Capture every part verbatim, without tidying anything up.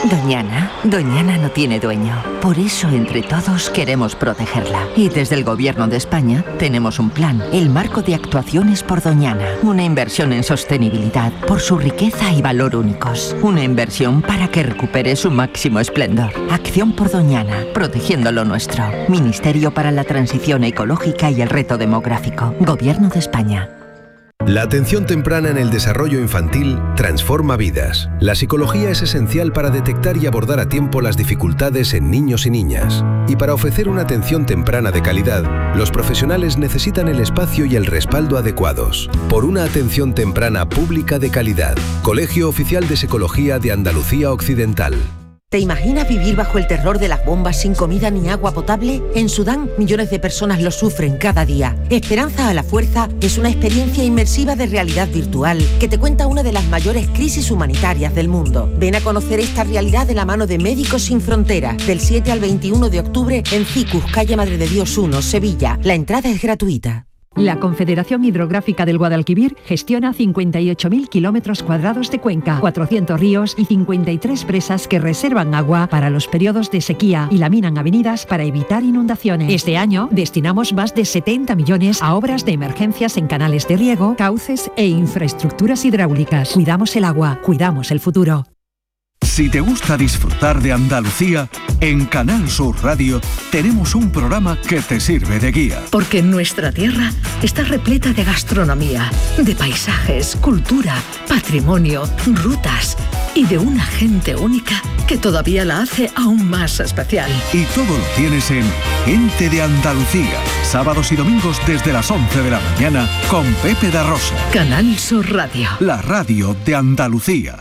Doñana, Doñana no tiene dueño. Por eso, entre todos, queremos protegerla. Y desde el Gobierno de España tenemos un plan, el Marco de Actuaciones por Doñana. Una inversión en sostenibilidad por su riqueza y valor únicos. Una inversión para que recupere su máximo esplendor. Acción por Doñana, protegiendo lo nuestro. Ministerio para la Transición Ecológica y el Reto Demográfico. Gobierno de España. La atención temprana en el desarrollo infantil transforma vidas. La psicología es esencial para detectar y abordar a tiempo las dificultades en niños y niñas. Y para ofrecer una atención temprana de calidad, los profesionales necesitan el espacio y el respaldo adecuados. Por una atención temprana pública de calidad. Colegio Oficial de Psicología de Andalucía Occidental. ¿Te imaginas vivir bajo el terror de las bombas sin comida ni agua potable? En Sudán, millones de personas lo sufren cada día. Esperanza a la Fuerza es una experiencia inmersiva de realidad virtual que te cuenta una de las mayores crisis humanitarias del mundo. Ven a conocer esta realidad de la mano de Médicos Sin Fronteras, del siete al veintiuno de octubre en Cicus, calle Madre de Dios uno, Sevilla. La entrada es gratuita. La Confederación Hidrográfica del Guadalquivir gestiona cincuenta y ocho mil kilómetros cuadrados de cuenca, cuatrocientos ríos y cincuenta y tres presas que reservan agua para los periodos de sequía y laminan avenidas para evitar inundaciones. Este año destinamos más de setenta millones a obras de emergencias en canales de riego, cauces e infraestructuras hidráulicas. Cuidamos el agua, cuidamos el futuro. Si te gusta disfrutar de Andalucía, en Canal Sur Radio tenemos un programa que te sirve de guía. Porque nuestra tierra está repleta de gastronomía, de paisajes, cultura, patrimonio, rutas y de una gente única que todavía la hace aún más especial. Y todo lo tienes en Gente de Andalucía, sábados y domingos desde las once de la mañana con Pepe da Rosa. Canal Sur Radio. La radio de Andalucía.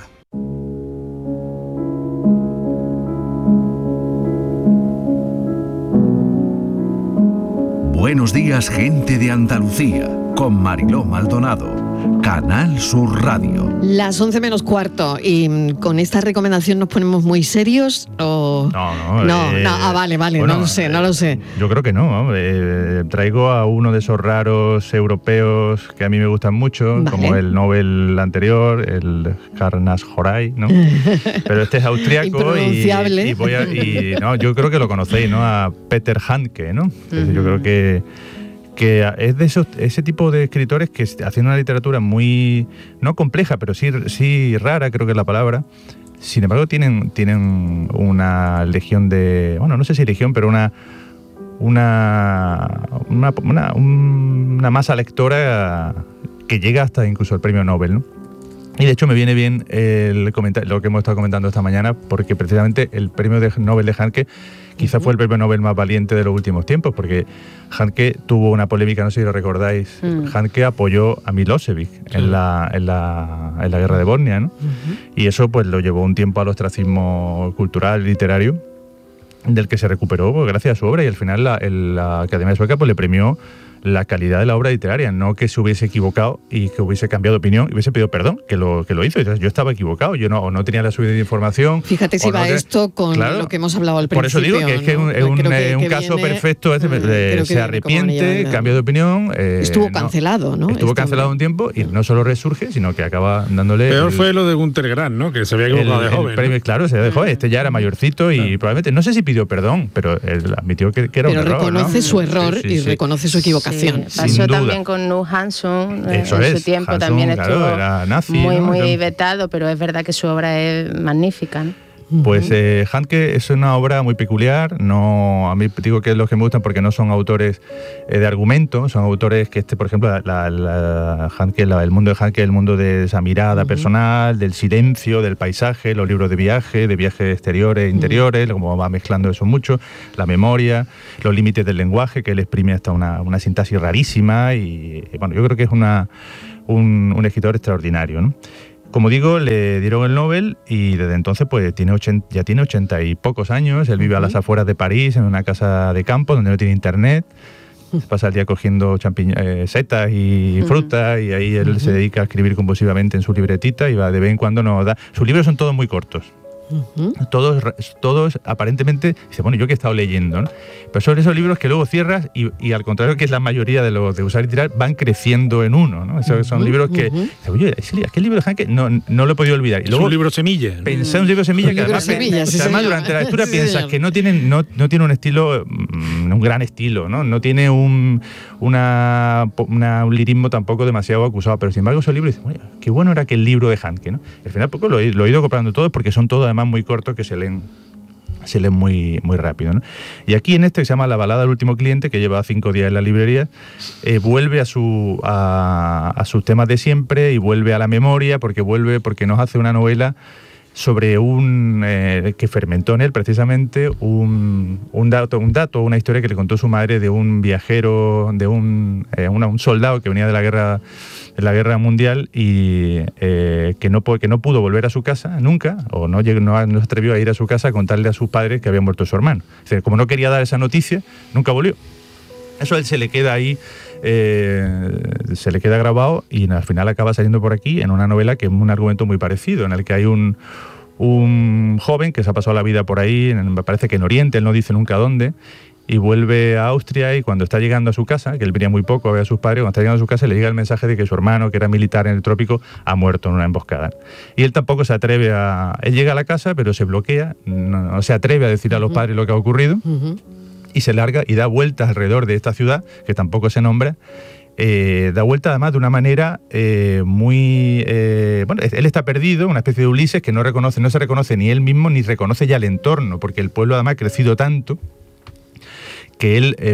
Buenos días, gente de Andalucía, con Mariló Maldonado, Canal Sur Radio. Las once menos cuarto, y con esta recomendación nos ponemos muy serios o... No, no. No, eh, no, ah, vale, vale, bueno, no lo sé, no lo sé. Yo creo que no. Eh, traigo a uno de esos raros europeos que a mí me gustan mucho, Vale. como el Nobel anterior, el Carnas Horay, ¿no? Pero este es austriaco Impronunciable. y, y voy a, y no, yo creo que lo conocéis, ¿no? A Peter Handke, ¿no? Uh-huh. Yo creo que que es de esos, ese tipo de escritores que hacen una literatura muy, no compleja, pero sí, sí rara, creo que es la palabra. Sin embargo, tienen, tienen una legión de, bueno, no sé si legión, pero una una, una, una, una masa lectora que llega hasta incluso el premio Nobel, ¿no? Y de hecho me viene bien el comentar, lo que hemos estado comentando esta mañana, porque precisamente el premio de Nobel de Handke quizá uh-huh. fue el premio Nobel más valiente de los últimos tiempos, porque Handke tuvo una polémica, no sé si lo recordáis, uh-huh. Handke apoyó a Milosevic uh-huh. en, la, en, la, en la guerra de Bosnia, ¿no? Uh-huh. Y eso pues lo llevó un tiempo al ostracismo cultural, literario, del que se recuperó pues, gracias a su obra, y al final la, el, la Academia Sueca pues, le premió la calidad de la obra literaria, no que se hubiese equivocado y que hubiese cambiado de opinión y hubiese pedido perdón, que lo, que lo hizo. Entonces, yo estaba equivocado, yo no, o no tenía la subida de información. Fíjate si va no esto con claro, lo que hemos hablado al por principio. Por eso digo que es, que ¿no? es un, Creo que, que, un que caso viene, perfecto, este, de, se arrepiente, cambio de opinión. Eh, estuvo no, cancelado, ¿no? Estuvo Esto cancelado no. un tiempo y no solo resurge, sino que acaba dándole... Peor el, fue lo de Günter Grass, ¿no? Que se había equivocado el, de joven. El premio, ¿no? Claro, se dejó. Este ya era mayorcito y claro. probablemente, no sé si pidió perdón, pero él admitió que, que era pero un error. Pero reconoce ¿no? su error sí, sí, y sí. reconoce su equivocación. Sí, pasó también con Knut Hamsun, en su es. tiempo Hanson, también claro, estuvo era nazi, muy, ¿no? muy Era... vetado, pero es verdad que su obra es magnífica, ¿no? Pues eh, Handke es una obra muy peculiar, no, a mí digo que es los que me gustan porque no son autores eh, de argumento, son autores que, este, por ejemplo, la, la, Handke, la, el mundo de Handke es el mundo de esa mirada uh-huh. personal, del silencio, del paisaje, los libros de viaje, de viajes exteriores e interiores, uh-huh. como va mezclando eso mucho, la memoria, los límites del lenguaje, que él exprime hasta una, una sintaxis rarísima y, y bueno, yo creo que es una, un, un escritor extraordinario, ¿no? Como digo, le dieron el Nobel y desde entonces pues tiene ochenta, ya tiene ochenta y pocos años. Él vive uh-huh. a las afueras de París, en una casa de campo donde no tiene internet. Pasa el día cogiendo champiñ- eh, setas y uh-huh. frutas y ahí él uh-huh. se dedica a escribir compulsivamente en su libretita y va de vez en cuando nos da... Sus libros son todos muy cortos. Uh-huh. Todos, todos aparentemente, dice, bueno, yo que he estado leyendo, ¿no? Pero son esos libros que luego cierras y, y al contrario que es la mayoría de los de usar y tirar, van creciendo en uno, ¿no? Esos son uh-huh, libros que, uh-huh. dice, oye, aquel libro de Hanke no, no lo he podido olvidar. Y luego, es un libro semilla. Pensé en un libro semilla que además, semilla, sí, además durante la lectura sí, piensas señor. que no tiene, no, no tiene un estilo, un gran estilo, ¿no? No tiene un, una, una, un lirismo tampoco demasiado acusado, pero sin embargo esos libros dicen, oye, qué bueno era aquel libro de Hanke, ¿no? Al final poco lo he, lo he ido comprando todos porque son todos además muy cortos que se leen se leen muy, muy rápido, ¿no? Y aquí en este que se llama La balada del último cliente, que lleva cinco días en la librería, eh, vuelve a, su, a, a sus temas de siempre y vuelve a la memoria, porque vuelve porque nos hace una novela sobre un eh, que fermentó en él precisamente un, un dato, un dato, una historia que le contó su madre de un viajero, de un, eh, una, un soldado que venía de la guerra de la guerra mundial y eh, que, no, que no pudo volver a su casa nunca, o no, llegó, no, no se atrevió a ir a su casa a contarle a sus padres que había muerto su hermano. Es decir, como no quería dar esa noticia, nunca volvió. Eso a él se le queda ahí, eh, se le queda grabado y al final acaba saliendo por aquí en una novela que es un argumento muy parecido, en el que hay un, un joven que se ha pasado la vida por ahí, en, me parece que en Oriente, él no dice nunca dónde, y vuelve a Austria y cuando está llegando a su casa, que él venía muy poco a ver a sus padres, cuando está llegando a su casa le llega el mensaje de que su hermano, que era militar en el trópico, ha muerto en una emboscada. Y él tampoco se atreve a... Él llega a la casa, pero se bloquea, no, no se atreve a decir a los padres lo que ha ocurrido, uh-huh. y se larga y da vueltas alrededor de esta ciudad, que tampoco se nombra, eh, da vueltas además de una manera eh, muy... Eh, bueno, él está perdido, una especie de Ulises que no reconoce, no se reconoce ni él mismo, ni reconoce ya el entorno, porque el pueblo además ha crecido tanto que él eh,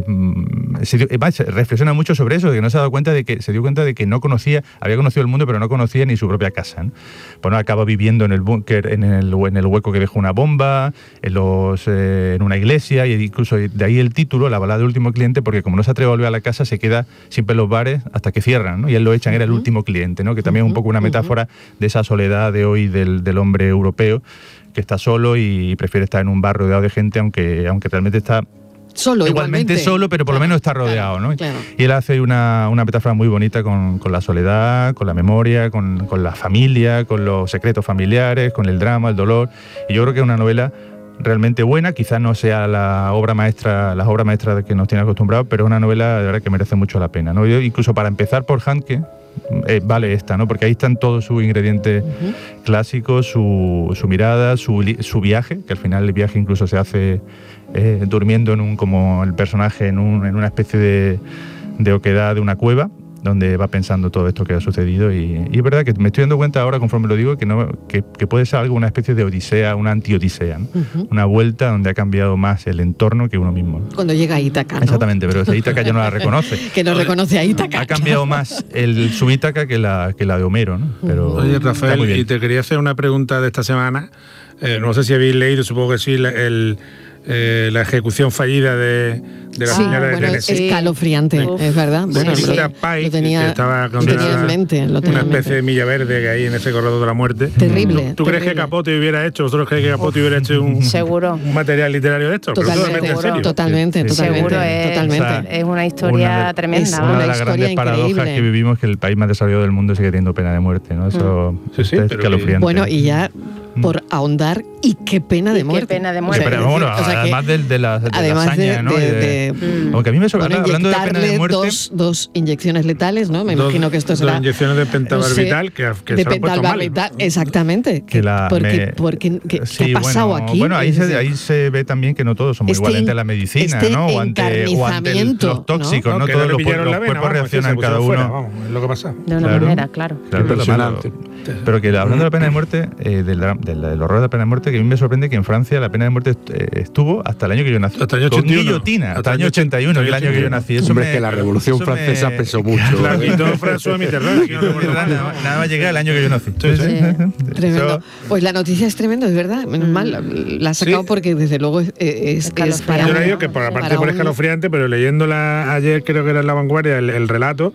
se dio, eh, reflexiona mucho sobre eso, de que no se ha dado cuenta de que se dio cuenta de que no conocía, había conocido el mundo, pero no conocía ni su propia casa, ¿no? Bueno, acaba viviendo en el búnker, en el, en el hueco que dejó una bomba, en, los, eh, en una iglesia, y incluso de ahí el título, La balada del último cliente, porque como no se atreve a volver a la casa, se queda siempre en los bares hasta que cierran, ¿no? Y él lo echan, era el último cliente, ¿no? Que también es un poco una metáfora de esa soledad de hoy del, del hombre europeo, que está solo y prefiere estar en un bar rodeado de gente, aunque, aunque realmente está... Solo, igualmente, igualmente solo, pero por claro, lo menos está rodeado, claro, ¿no? Claro. Y él hace una, una metáfora muy bonita con, con la soledad, con la memoria, con, con la familia, con los secretos familiares, con el drama, el dolor. Y yo creo que es una novela realmente buena, quizás no sea la obra maestra, las obras maestras que nos tiene acostumbrados, pero es una novela de verdad que merece mucho la pena, ¿no? Yo, incluso para empezar por Hanke, eh, vale esta, ¿no? Porque ahí están todos sus ingredientes uh-huh. clásicos, su, su mirada, su, su viaje, que al final el viaje incluso se hace eh, durmiendo en un, como el personaje en, un, en una especie de, de oquedad de una cueva, donde va pensando todo esto que ha sucedido y, y es verdad que me estoy dando cuenta ahora, conforme lo digo, que, no, que, que puede ser algo, una especie de odisea, una anti-odisea, ¿no? Uh-huh. Una vuelta donde ha cambiado más el entorno que uno mismo, ¿no? Cuando llega a Ítaca, ¿no? Exactamente, pero esa Ítaca ya no la reconoce. Que no reconoce a Ítaca. Ha cambiado más el, su Ítaca que la, que la de Homero, ¿no? Pero oye, Rafael, y te quería hacer una pregunta de esta semana. Eh, no sé si habéis leído, supongo que sí, el... Eh, la ejecución fallida de, de la sí, señora bueno, de Tennessee. Es escalofriante, Uf. es verdad. Bueno, sí, sí. Lo, Pike, lo tenía, que estaba lo tenía en mente. Lo tenía una especie de milla verde que hay en ese corredor de la muerte. Terrible. ¿Tú, tú crees que Capote hubiera hecho, vosotros creéis que Capote hubiera hecho un, seguro. un material literario de esto? Totalmente, ¿En serio? totalmente, sí, sí, totalmente. Seguro es, totalmente. O sea, es una historia una de, tremenda. Es ¿no? una, una de las grandes increíble. paradojas que vivimos, que el país más desarrollado del mundo sigue teniendo pena de muerte, ¿no? Eso mm. sí, sí, es pero escalofriante. Bueno, y ya por ahondar, y qué pena de muerte. Qué pena de muerte. O sea, pero, bueno, o sea, además de, de la, de además la hazaña, de, ¿no? De, de, de, mm. aunque a mí me sobra, bueno, hablando de pena de muerte... Dos, dos inyecciones letales, ¿no? Me dos, imagino que esto será... Dos inyecciones de pentabarbital, que, que de se han puesto mal. Exactamente. Que la, porque, me, porque, ¿qué, sí, ¿qué ha pasado bueno, aquí? Bueno, ahí se, ahí se ve también que no todos somos este iguales ante la medicina, este ¿no? O ante, o ante el, los tóxicos, ¿no? ¿no? no todos no los, los vena, cuerpos vamos, reaccionan cada uno. Fuera, vamos, es lo que pasa. De una claro, manera, claro. claro Impresionante. Pero, pero que hablando de la pena de muerte, eh, del, del, del horror de la pena de muerte, que a mí me sorprende que en Francia la pena de muerte estuvo hasta el año que yo nací. Hasta el año con ochenta y uno. guillotina, hasta, hasta el año ochenta y uno, el año que yo nací. Eso Hombre, me, que la Revolución Francesa me... pesó mucho. La quitó François Mitterrand. Nada, nada más llegar el año que yo nací. Sí, sí. Tremendo. Pues la noticia es tremenda, es verdad. Menos mal, la has sacado sí. porque desde luego es, es, es para... Yo no digo que por aparte por escalofriante, pero leyéndola ayer, creo que era en La Vanguardia, el, el relato,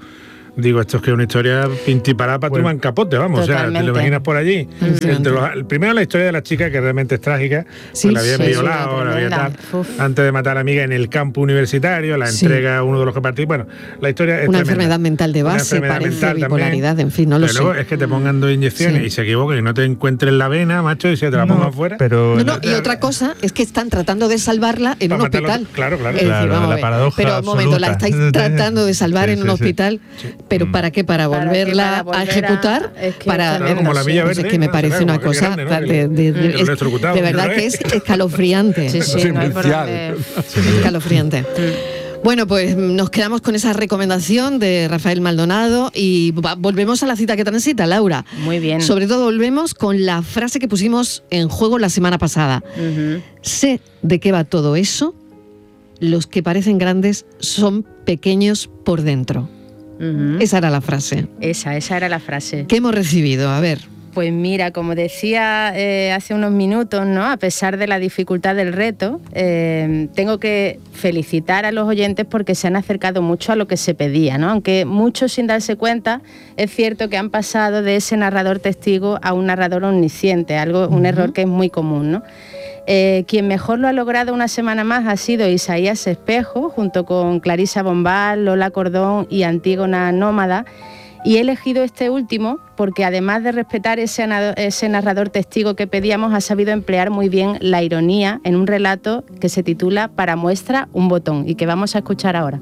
digo, esto es que es una historia pintiparada para Truman Capote, vamos, totalmente. O sea, te lo imaginas por allí. Entre los, primero la historia de la chica, que realmente es trágica, sí, pues la habían sí, violado, la había tal, antes de matar a la amiga en el campo universitario, la sí. entrega a uno de los que participa. Bueno, la historia es una tremenda. Enfermedad mental de base, parece bipolaridad, también. En fin, no lo pero sé. Luego es que te pongan dos inyecciones sí. y se equivoquen y no te encuentren la vena, macho, y se te la no, pongan afuera. Pero no, no, y otra cosa es que están tratando de salvarla en un hospital. Claro, claro. Es decir, claro la paradoja pero un momento, la estáis tratando de salvar sí, en un sí, hospital, sí. pero ¿para qué? ¿Para volverla para a ejecutar? A, es que para claro, como la Villa Verde, es que me parece claro, una cosa grande, ¿no? de, de, de, es, de verdad ¿no? que es escalofriante. Sí, sí, no hay por dónde... escalofriante. Bueno, pues nos quedamos con esa recomendación de Rafael Maldonado y volvemos a la cita que transita, Laura. Muy bien. Sobre todo volvemos con la frase que pusimos en juego la semana pasada. Uh-huh. Sé de qué va todo eso. Los que parecen grandes son pequeños por dentro. Uh-huh. Esa era la frase. Esa, esa era la frase. ¿Qué hemos recibido? A ver. Pues mira, como decía eh, hace unos minutos, ¿no? A pesar de la dificultad del reto, eh, tengo que felicitar a los oyentes porque se han acercado mucho a lo que se pedía, ¿no? Aunque muchos sin darse cuenta, es cierto que han pasado de ese narrador testigo a un narrador omnisciente, algo, un uh-huh. error que es muy común, ¿no? Eh, quien mejor lo ha logrado una semana más ha sido Isaías Espejo, junto con Clarisa Bombal, Lola Cordón y Antígona Nómada. Y he elegido este último porque además de respetar ese, ese narrador testigo que pedíamos, ha sabido emplear muy bien la ironía en un relato que se titula Para muestra un botón y que vamos a escuchar ahora.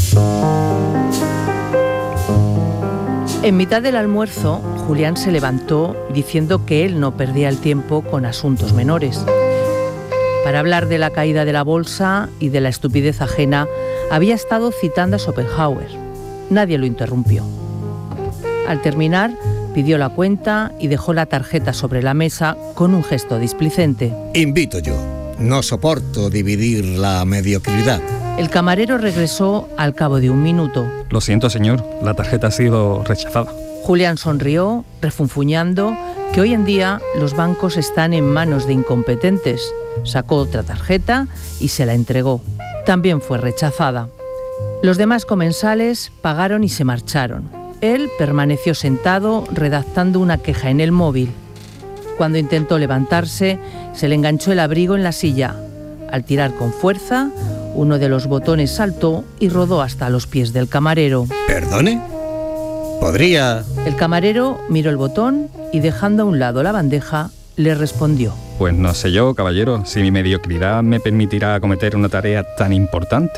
En mitad del almuerzo, Julián se levantó diciendo que él no perdía el tiempo con asuntos menores. Para hablar de la caída de la bolsa y de la estupidez ajena, había estado citando a Schopenhauer. Nadie lo interrumpió. Al terminar, pidió la cuenta y dejó la tarjeta sobre la mesa con un gesto displicente. Invito yo. No soporto dividir la mediocridad. El camarero regresó al cabo de un minuto. Lo siento, señor. La tarjeta ha sido rechazada. Julián sonrió, refunfuñando, que hoy en día los bancos están en manos de incompetentes. Sacó otra tarjeta y se la entregó. También fue rechazada. Los demás comensales pagaron y se marcharon. Él permaneció sentado redactando una queja en el móvil. Cuando intentó levantarse, se le enganchó el abrigo en la silla. Al tirar con fuerza, uno de los botones saltó y rodó hasta los pies del camarero. ¿Perdone? ¿Podría...? El camarero miró el botón y, dejando a un lado la bandeja, le respondió. Pues no sé yo, caballero, si mi mediocridad me permitirá acometer una tarea tan importante.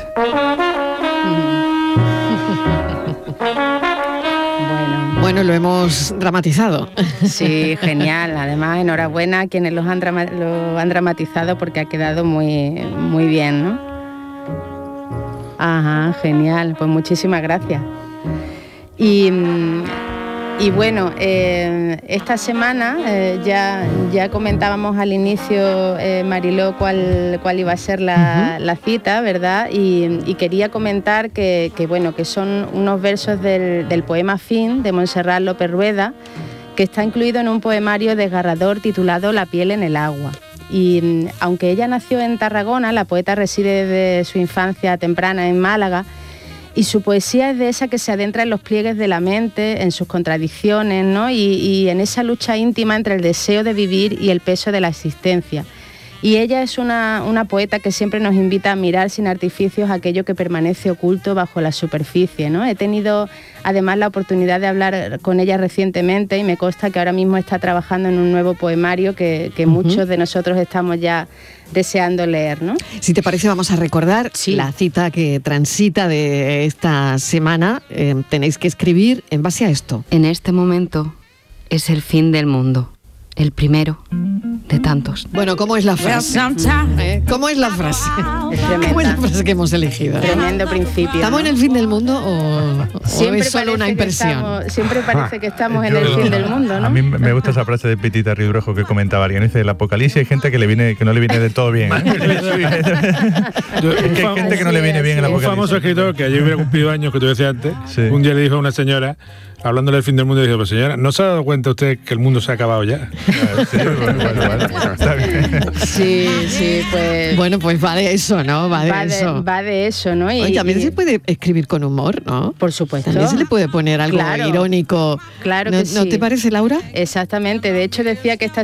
Bueno, lo hemos dramatizado. Sí, genial. Además, enhorabuena a quienes los han drama- lo han dramatizado porque ha quedado muy, muy bien, ¿no? Ajá, genial. Pues muchísimas gracias. Y, y bueno, eh, esta semana eh, ya, ya comentábamos al inicio, eh, Mariló, cuál, cuál iba a ser la, uh-huh. la cita, ¿verdad? Y, y quería comentar que, que, bueno, que son unos versos del, del poema Fin, de Montserrat López Rueda, que está incluido en un poemario desgarrador titulado La piel en el agua. Y aunque ella nació en Tarragona, la poeta reside desde su infancia temprana en Málaga, y su poesía es de esa que se adentra en los pliegues de la mente, en sus contradicciones, ¿no? y, y en esa lucha íntima entre el deseo de vivir y el peso de la existencia. Y ella es una, una poeta que siempre nos invita a mirar sin artificios aquello que permanece oculto bajo la superficie, ¿no? He tenido además la oportunidad de hablar con ella recientemente y me consta que ahora mismo está trabajando en un nuevo poemario que, que uh-huh. muchos de nosotros estamos ya deseando leer, ¿no? Si te parece, vamos a recordar sí. la cita que transita de esta semana. Eh, tenéis que escribir en base a esto. En este momento es el fin del mundo. El primero de tantos. Bueno, ¿cómo es la frase? ¿Eh? ¿Cómo es la frase? Es ¿Cómo es la frase que hemos elegido? Tremendo principio. ¿Estamos ¿no? en el fin del mundo o, o es solo una impresión? Estamos, siempre parece que estamos en el fin del mundo, ¿no? A mí me gusta esa frase de Petita Ridruejo que comentaba alguien. Dice, el apocalipsis hay gente que, le viene, que no le viene del todo bien. ¿eh? Es que hay gente que no le viene bien el apocalipsis. Un famoso escritor que ayer hubiera cumplido años, que tú decías antes, sí. un día le dijo a una señora, hablando del fin del mundo, y dice, pues señora, ¿no se ha dado cuenta usted que el mundo se ha acabado ya? Sí, bueno, bueno, bueno. sí, sí, pues... Bueno, pues va de eso, ¿no? Va de va eso. De, va de eso, ¿no? Y, y también y... se puede escribir con humor, ¿no? Por supuesto. También se le puede poner algo claro, irónico. Claro ¿No, que sí. ¿No te parece, Laura? Exactamente. De hecho, decía que esta